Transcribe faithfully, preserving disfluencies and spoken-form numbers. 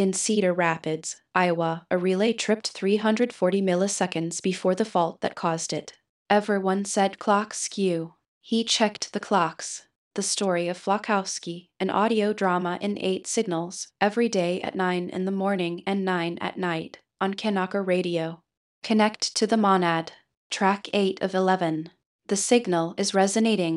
In Cedar Rapids, Iowa, a relay tripped three hundred forty milliseconds before the fault that caused it. Everyone said clock skew. He checked the clocks. The story of Flakowski, an audio drama in eight signals, every day at nine in the morning and nine at night, on Kanaka Radio. Connect to the monad. Track eight of eleven. The signal is resonating